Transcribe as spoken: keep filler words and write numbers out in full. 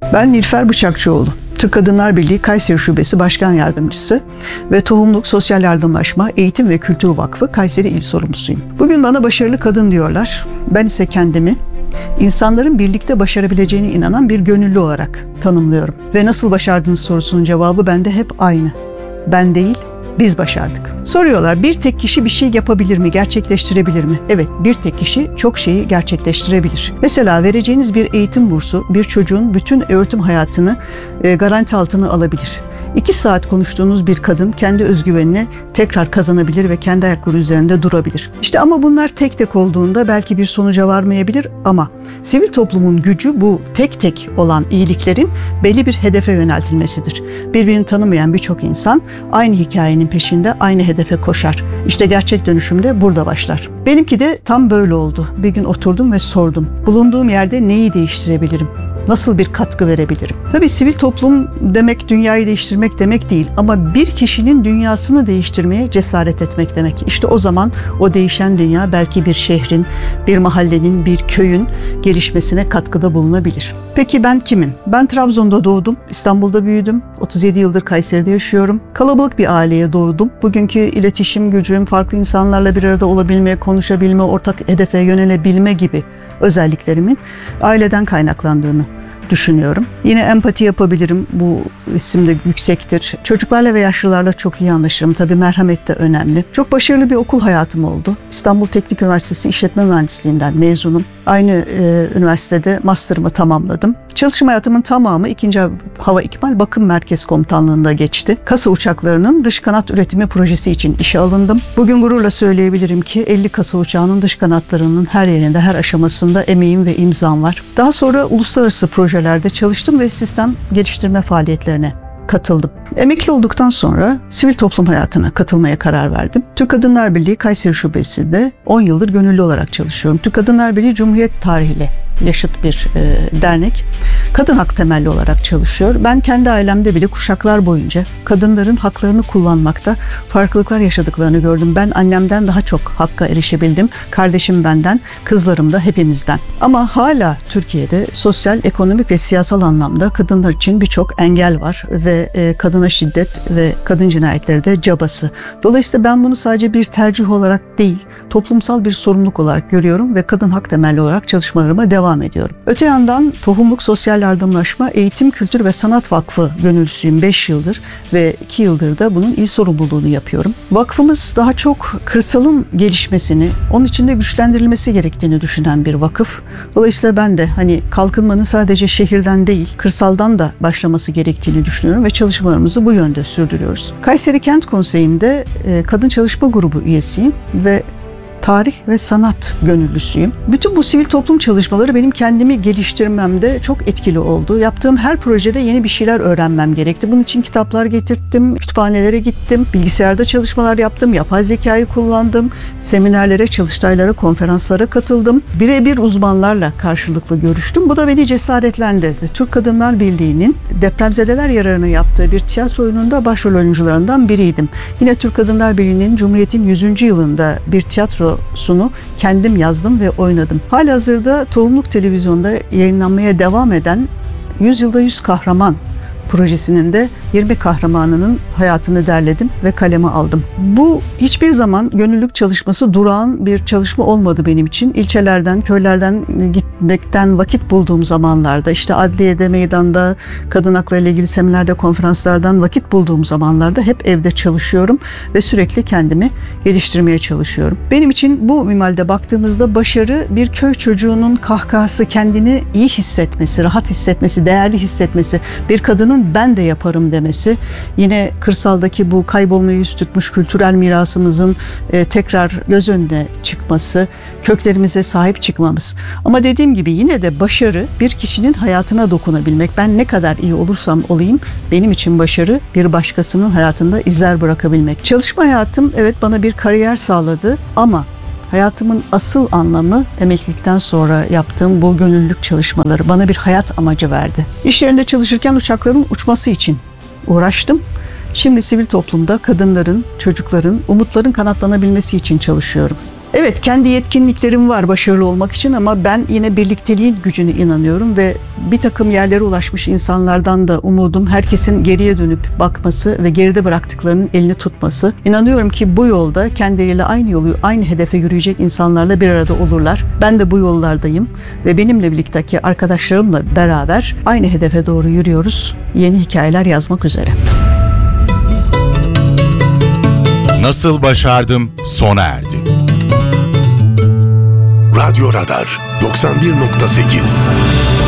Ben Nilüfer Bıçakçıoğlu. Türk Kadınlar Birliği Kayseri Şubesi Başkan Yardımcısı ve Tohumluk Sosyal Yardımlaşma Eğitim ve Kültür Vakfı Kayseri İl Sorumlusuyum. Bugün bana başarılı kadın diyorlar. Ben ise kendimi insanların birlikte başarabileceğine inanan bir gönüllü olarak tanımlıyorum. Ve nasıl başardınız sorusunun cevabı bende hep aynı. Ben değil, biz başardık. Soruyorlar, bir tek kişi bir şey yapabilir mi, gerçekleştirebilir mi? Evet, bir tek kişi çok şeyi gerçekleştirebilir. Mesela vereceğiniz bir eğitim bursu bir çocuğun bütün öğretim hayatını e, garanti altına alabilir. İki saat konuştuğunuz bir kadın kendi özgüvenini tekrar kazanabilir ve kendi ayakları üzerinde durabilir. İşte ama bunlar tek tek olduğunda belki bir sonuca varmayabilir ama sivil toplumun gücü bu tek tek olan iyiliklerin belli bir hedefe yöneltilmesidir. Birbirini tanımayan birçok insan aynı hikayenin peşinde aynı hedefe koşar. İşte gerçek dönüşüm de burada başlar. Benimki de tam böyle oldu. Bir gün oturdum ve sordum. Bulunduğum yerde neyi değiştirebilirim? Nasıl bir katkı verebilirim? Tabii sivil toplum demek dünyayı değiştirmek demek değil ama bir kişinin dünyasını değiştirmeye cesaret etmek demek. İşte o zaman o değişen dünya belki bir şehrin, bir mahallenin, bir köyün gelişmesine katkıda bulunabilir. Peki ben kimim? Ben Trabzon'da doğdum, İstanbul'da büyüdüm, otuz yedi yıldır Kayseri'de yaşıyorum. Kalabalık bir aileye doğdum. Bugünkü iletişim gücüm, farklı insanlarla bir arada olabilme, konuşabilme, ortak hedefe yönelebilme gibi özelliklerimin aileden kaynaklandığını düşünüyorum. Yine empati yapabilirim. Bu isim de yüksektir. Çocuklarla ve yaşlılarla çok iyi anlaşırım. Tabii merhamet de önemli. Çok başarılı bir okul hayatım oldu. İstanbul Teknik Üniversitesi İşletme Mühendisliğinden mezunum. Aynı e, üniversitede master'ımı tamamladım. Çalışma hayatımın tamamı ikinci Hava İkmal Bakım Merkez Komutanlığı'nda geçti. Kasa uçaklarının dış kanat üretimi projesi için işe alındım. Bugün gururla söyleyebilirim ki elli kasa uçağının dış kanatlarının her yerinde, her aşamasında emeğim ve imzam var. Daha sonra uluslararası projelerde çalıştım ve sistem geliştirme faaliyetlerine katıldım. Emekli olduktan sonra sivil toplum hayatına katılmaya karar verdim. Türk Kadınlar Birliği Kayseri Şubesi'nde on yıldır gönüllü olarak çalışıyorum. Türk Kadınlar Birliği Cumhuriyet tarihiyle yaşıt bir e, dernek. Kadın hak temelli olarak çalışıyor. Ben kendi ailemde bile kuşaklar boyunca kadınların haklarını kullanmakta farklılıklar yaşadıklarını gördüm. Ben annemden daha çok hakka erişebildim. Kardeşim benden, kızlarım da hepimizden. Ama hala Türkiye'de sosyal, ekonomik ve siyasal anlamda kadınlar için birçok engel var ve e, kadına şiddet ve kadın cinayetleri de cabası. Dolayısıyla ben bunu sadece bir tercih olarak değil, toplumsal bir sorumluluk olarak görüyorum ve kadın hak temelli olarak çalışmalarıma devam ediyorum. Öte yandan Tohumluk Sosyal Yardımlaşma Eğitim, Kültür ve Sanat Vakfı gönüllüsüyüm beş yıldır ve iki yıldır da bunun il sorumluluğunu yapıyorum. Vakfımız daha çok kırsalın gelişmesini, onun içinde güçlendirilmesi gerektiğini düşünen bir vakıf. Dolayısıyla ben de hani kalkınmanın sadece şehirden değil, kırsaldan da başlaması gerektiğini düşünüyorum ve çalışmalarımızı bu yönde sürdürüyoruz. Kayseri Kent Konseyi'nde e, Kadın Çalışma Grubu üyesiyim ve tarih ve sanat gönüllüsüyüm. Bütün bu sivil toplum çalışmaları benim kendimi geliştirmemde çok etkili oldu. Yaptığım her projede yeni bir şeyler öğrenmem gerekti. Bunun için kitaplar getirttim, kütüphanelere gittim, bilgisayarda çalışmalar yaptım, yapay zekayı kullandım, seminerlere, çalıştaylara, konferanslara katıldım. Birebir uzmanlarla karşılıklı görüştüm. Bu da beni cesaretlendirdi. Türk Kadınlar Birliği'nin depremzedeler yararına yaptığı bir tiyatro oyununda başrol oyuncularından biriydim. Yine Türk Kadınlar Birliği'nin Cumhuriyet'in yüzüncü yılında bir tiyatro sunu kendim yazdım ve oynadım. Halihazırda Tohumluk Televizyon'da yayınlanmaya devam eden Yüzyılda Yüz Kahraman projesinin de yirmi kahramanının hayatını derledim ve kaleme aldım. Bu hiçbir zaman gönüllülük çalışması durağan bir çalışma olmadı benim için. İlçelerden, köylerden gitmekten vakit bulduğum zamanlarda, işte adliyede, meydanda, kadın hakları ile ilgili seminerde, konferanslardan vakit bulduğum zamanlarda hep evde çalışıyorum ve sürekli kendimi geliştirmeye çalışıyorum. Benim için bu minvalde baktığımızda başarı bir köy çocuğunun kahkahası, kendini iyi hissetmesi, rahat hissetmesi, değerli hissetmesi, bir kadının ben de yaparım demesi, yine kırsaldaki bu kaybolmaya yüz tutmuş kültürel mirasımızın e, tekrar göz önüne çıkması, köklerimize sahip çıkmamız. Ama dediğim gibi yine de başarı bir kişinin hayatına dokunabilmek. Ben ne kadar iyi olursam olayım, benim için başarı bir başkasının hayatında izler bırakabilmek. Çalışma hayatım evet bana bir kariyer sağladı ama hayatımın asıl anlamı emeklilikten sonra yaptığım bu gönüllülük çalışmaları bana bir hayat amacı verdi. İş yerinde çalışırken uçakların uçması için uğraştım. Şimdi sivil toplumda kadınların, çocukların, umutların kanatlanabilmesi için çalışıyorum. Evet, kendi yetkinliklerim var başarılı olmak için ama ben yine birlikteliğin gücüne inanıyorum ve bir takım yerlere ulaşmış insanlardan da umudum herkesin geriye dönüp bakması ve geride bıraktıklarının elini tutması. İnanıyorum ki bu yolda kendileriyle aynı yolu, aynı hedefe yürüyecek insanlarla bir arada olurlar. Ben de bu yollardayım ve benimle birlikteki arkadaşlarımla beraber aynı hedefe doğru yürüyoruz. Yeni hikayeler yazmak üzere. Nasıl başardım sona erdi. Radyo Radar doksan bir nokta sekiz